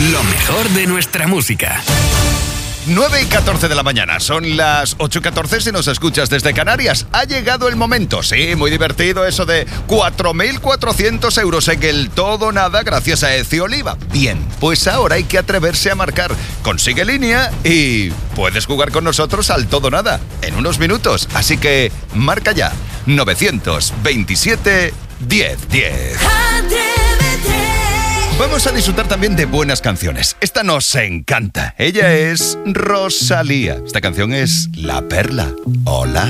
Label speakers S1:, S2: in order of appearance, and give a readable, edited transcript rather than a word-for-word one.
S1: Lo mejor de nuestra música.
S2: 9:14 de la mañana, son las 8:14 si nos escuchas desde Canarias. Ha llegado el momento, sí, muy divertido eso de 4.400 euros en el todo nada gracias a Ezio Oliva. Bien, pues ahora hay que atreverse a marcar. Consigue línea y puedes jugar con nosotros al todo nada en unos minutos. Así que marca ya, 927 1010. Vamos a disfrutar también de buenas canciones. Esta nos encanta. Ella es Rosalía. Esta canción es La Perla. Hola.